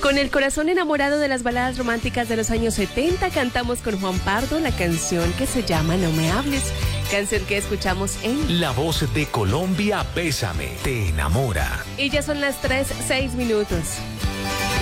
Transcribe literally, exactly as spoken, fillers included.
Con el corazón enamorado de las baladas románticas de los años setenta, cantamos con Juan Pardo la canción que se llama No me hables, canción que escuchamos en La Voz de Colombia, Bésame, te enamora. Y ya son las tres, seis minutos.